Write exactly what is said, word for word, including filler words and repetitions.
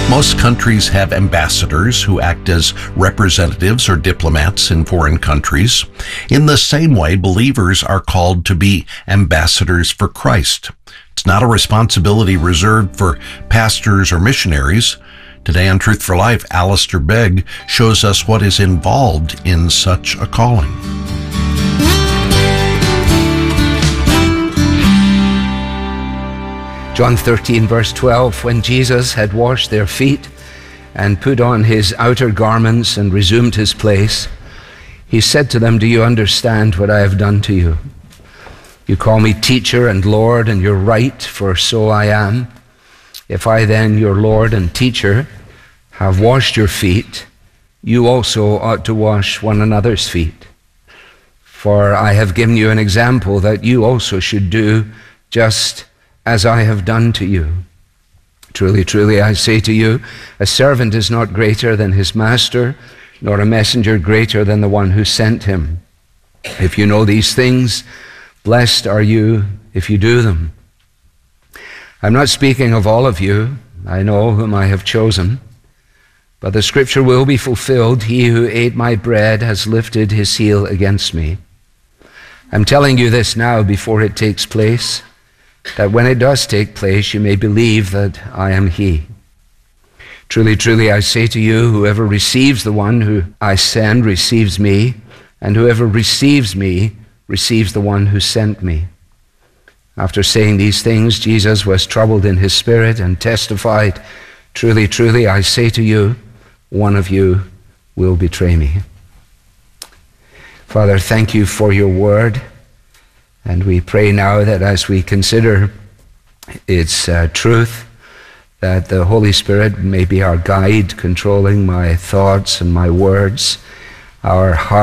Most countries have ambassadors who act as representatives or diplomats in foreign countries. In the same way, believers are called to be ambassadors for Christ. It's not a responsibility reserved for pastors or missionaries. Today on Truth for Life, Alistair Begg shows us what is involved in such a calling. John thirteen, verse twelve, when Jesus had washed their feet and put on his outer garments and resumed his place, he said to them, "Do you understand what I have done to you? You call me teacher and Lord, and you're right, for so I am. If I then, your Lord and teacher, have washed your feet, you also ought to wash one another's feet. For I have given you an example that you also should do just as I have done to you. Truly, truly, I say to you, a servant is not greater than his master, nor a messenger greater than the one who sent him. If you know these things, blessed are you if you do them. I'm not speaking of all of you. I know whom I have chosen. But the scripture will be fulfilled. He who ate my bread has lifted his heel against me. I'm telling you this now before it takes place, that when it does take place, you may believe that I am he. Truly, truly, I say to you, whoever receives the one who I send receives me, and whoever receives me receives the one who sent me." After saying these things, Jesus was troubled in his spirit and testified, "Truly, truly, I say to you, one of you will betray me." Father, thank you for your word. And we pray now that as we consider its uh, truth, that the Holy Spirit may be our guide, controlling my thoughts and my words, our heart.